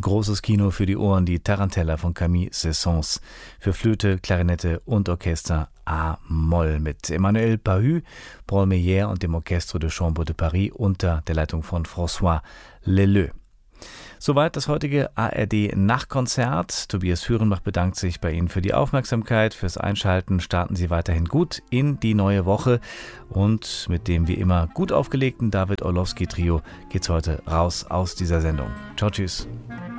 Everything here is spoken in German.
Großes Kino für die Ohren, die Tarantella von Camille Saint-Saëns. Für Flöte, Klarinette und Orchester A-Moll mit Emmanuel Pahud, Paul Meyer und dem Orchestre de Chambre de Paris unter der Leitung von François Leleux. Soweit das heutige ARD-Nachtkonzert. Tobias Führenbach bedankt sich bei Ihnen für die Aufmerksamkeit, fürs Einschalten. Starten Sie weiterhin gut in die neue Woche. Und mit dem wie immer gut aufgelegten David Orlowski-Trio geht's heute raus aus dieser Sendung. Ciao, tschüss.